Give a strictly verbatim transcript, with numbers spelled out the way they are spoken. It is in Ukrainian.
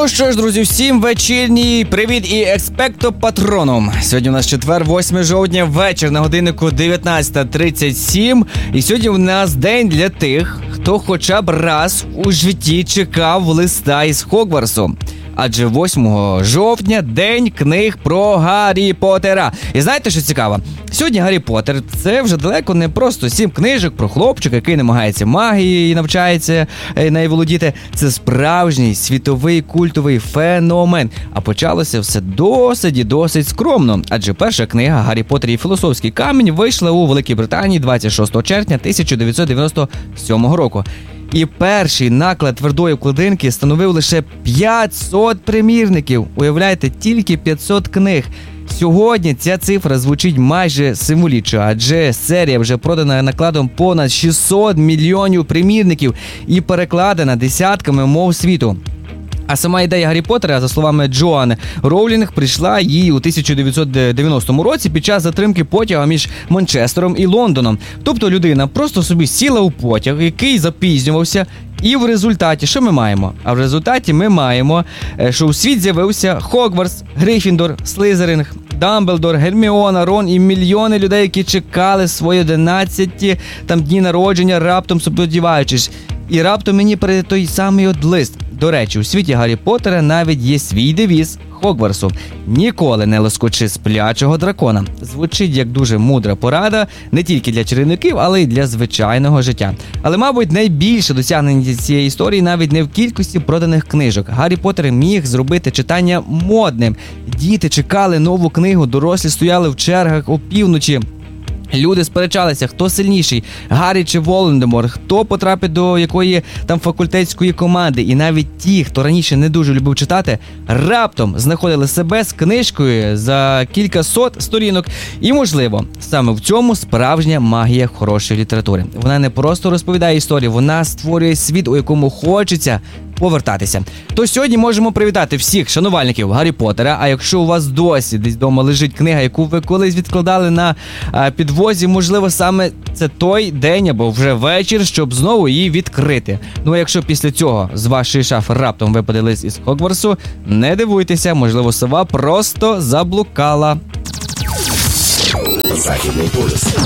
Ну що ж, друзі, всім вечірній привіт і експекто патроном. Сьогодні у нас четвер, восьме жовтня, вечір, на годиннику дев'ятнадцята тридцять сім. І сьогодні у нас день для тих, хто хоча б раз у житті чекав листа із Хогвартсу. Адже восьмого жовтня день книг про Гаррі Поттера. І знаєте, що цікаво? Сьогодні Гаррі Поттер – це вже далеко не просто сім книжок про хлопчика, який намагається магії і навчається нею володіти. Це справжній світовий культовий феномен. А почалося все досить і досить скромно. Адже перша книга «Гаррі Поттер і філософський камінь» вийшла у Великій Британії двадцять шостого червня тисяча дев'ятсот дев'яносто сьомого року. І перший наклад твердої обкладинки становив лише п'ятсот примірників. Уявляєте, тільки п'ятсот книг. Сьогодні ця цифра звучить майже символічно, адже серія вже продана накладом понад шістсот мільйонів примірників і перекладена десятками мов світу. А сама ідея Гаррі Поттера, за словами Джоан Роулінг, прийшла їй у тисяча дев'ятсот дев'яностому році під час затримки потяга між Манчестером і Лондоном. Тобто людина просто собі сіла у потяг, який запізнювався, і в результаті, що ми маємо? А в результаті ми маємо, що у світ з'явився Хогвартс, Гриффіндор, Слизеринг, Дамблдор, Герміона, Рон і мільйони людей, які чекали свої одинадцяті там дні народження, раптом сподіваючись. І раптом мені перед той самий от лист. До речі, у світі Гаррі Поттера навіть є свій девіз Хогвартсу: «Ніколи не лоскочи сплячого дракона». Звучить як дуже мудра порада не тільки для чарівників, але й для звичайного життя. Але, мабуть, найбільше досягнення цієї історії навіть не в кількості проданих книжок. Гаррі Поттер міг зробити читання модним. Діти чекали нову книгу, дорослі стояли в чергах опівночі. Люди сперечалися, хто сильніший, Гаррі чи Волан-де-Морт, хто потрапить до якої там факультетської команди. І навіть ті, хто раніше не дуже любив читати, раптом знаходили себе з книжкою за кількасот сторінок. І, можливо, саме в цьому справжня магія хорошої літератури. Вона не просто розповідає історію, вона створює світ, у якому хочеться повертатися. То сьогодні можемо привітати всіх шанувальників Гаррі Поттера, а якщо у вас досі десь вдома лежить книга, яку ви колись відкладали на а, підвозі, можливо, саме це той день або вже вечір, щоб знову її відкрити. Ну а якщо після цього з вашої шафи раптом випаде лист із Хогвартсу, не дивуйтеся, можливо, сова просто заблукала. Західний полюс.